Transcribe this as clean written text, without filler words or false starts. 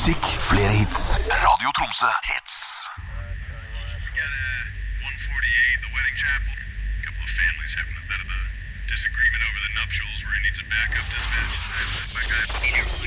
musikk, flere hits. Radio Tromsø hits. We got 148, the wedding chapel. A couple of families having a bit of a disagreement over the nuptials where he needs a backup dispatch. My guy